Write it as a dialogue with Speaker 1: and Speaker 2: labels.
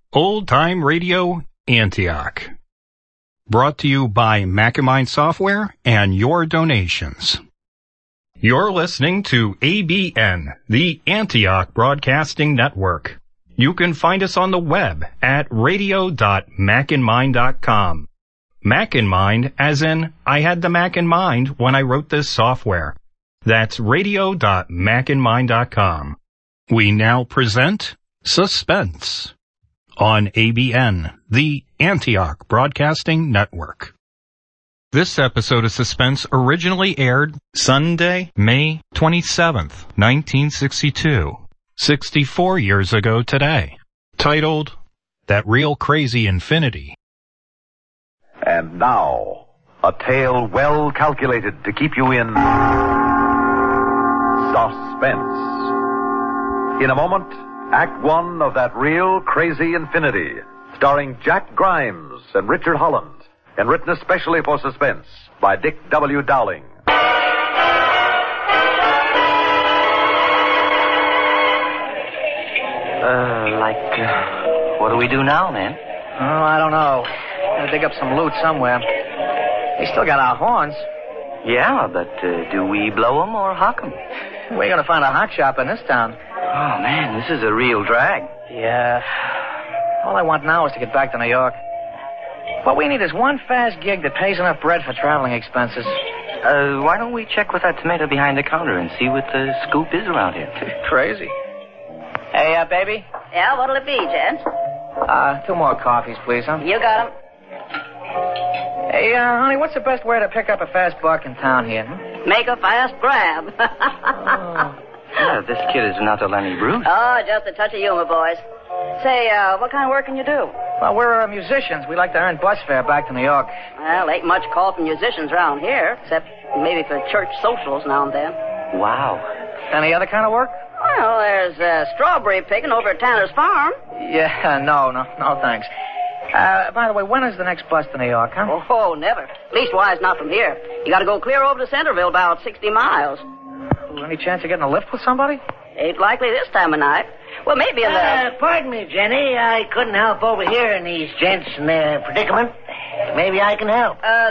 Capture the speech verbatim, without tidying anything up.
Speaker 1: Old Time Radio Antioch. Brought to you by Macamind Software and your donations. You're listening to A B N, the Antioch Broadcasting Network. You can find us on the web at radio dot mac in mind dot com. Mac in mind as in I had the Mac in mind when I wrote this software. That's radio dot mac in mind dot com. We now present Suspense on A B N, the Antioch Broadcasting Network. This episode of Suspense originally aired Sunday, May twenty-seventh, nineteen sixty-two, sixty-four years ago today, titled That Real Crazy Infinity.
Speaker 2: And now, a tale well calculated to keep you in suspense. In a moment, Act One of That Real Crazy Infinity, starring Jack Grimes and Richard Holland, and written especially for Suspense by Dick W. Dowling.
Speaker 3: Uh, like, uh, what do we do now, man?
Speaker 4: Oh, I don't know. Gotta dig up some loot somewhere. We still got our horns.
Speaker 3: Yeah, but uh, do we blow 'em or hock 'em?
Speaker 4: We're gonna find a hot shop in this town.
Speaker 3: Oh, man, this is a real drag.
Speaker 4: Yeah. All I want now is to get back to New York. What we need is one fast gig that pays enough bread for traveling expenses.
Speaker 3: Uh, why don't we check with that tomato behind the counter and see what the scoop is around here?
Speaker 4: Crazy. Hey, uh, baby?
Speaker 5: Yeah, what'll it be, gents?
Speaker 4: Uh, two more coffees, please, huh?
Speaker 5: You got 'em.
Speaker 4: Hey, uh, honey, what's the best way to pick up a fast buck in town here, huh?
Speaker 5: Make a fast grab.
Speaker 4: Oh.
Speaker 3: Yeah, this kid is not a Lenny Bruce.
Speaker 5: Oh, just a touch of humor, boys. Say, uh, what kind of work can you do?
Speaker 4: Well, we're uh, musicians. We like to earn bus fare back to New York.
Speaker 5: Well, ain't much call for musicians around here, except maybe for church socials now and then.
Speaker 3: Wow.
Speaker 4: Any other kind of work?
Speaker 5: Well, there's uh, strawberry picking over at Tanner's farm.
Speaker 4: Yeah, no, no, no, thanks. Uh, by the way, when is the next bus to New York, huh?
Speaker 5: Oh, never. Leastwise, not from here. You gotta go clear over to Centerville, about sixty miles.
Speaker 4: Any chance of getting a lift with somebody?
Speaker 5: Ain't likely this time of night. Well, maybe in the...
Speaker 6: Uh, pardon me, Jenny. I couldn't help overhearing these gents in their predicament. Maybe I can help.
Speaker 5: Uh,